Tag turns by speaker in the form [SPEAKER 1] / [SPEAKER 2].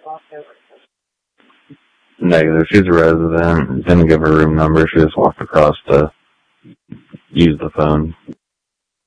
[SPEAKER 1] Negative. She's a resident. Didn't give her room number. She just walked across to use the phone.